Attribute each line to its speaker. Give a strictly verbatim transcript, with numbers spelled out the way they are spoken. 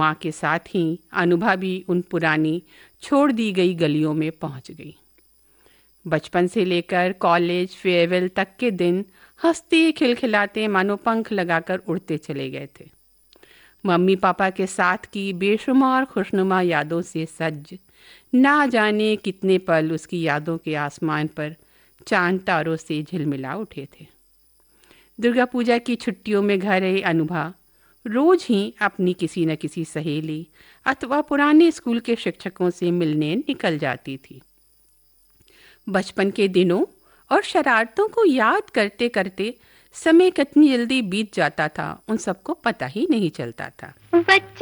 Speaker 1: माँ के साथ ही अनुभा भी उन पुरानी छोड़ दी गई गलियों में पहुँच गई। बचपन से लेकर कॉलेज फेयरवेल तक के दिन हंसते खिलखिलाते मानो पंख लगाकर उड़ते चले गए थे। मम्मी पापा के साथ की बेशुमार खुशनुमा यादों से सज्ज ना जाने कितने पल उसकी यादों के आसमान पर चांद तारों से झिलमिला उठे थे। दुर्गा पूजा की छुट्टियों में घर आई अनुभा रोज ही अपनी किसी न किसी सहेली अथवा पुराने स्कूल के शिक्षकों से मिलने निकल जाती थी। बचपन के दिनों और शरारतों को याद करते करते समय कितनी जल्दी बीत जाता था उन सबको पता ही नहीं चलता था।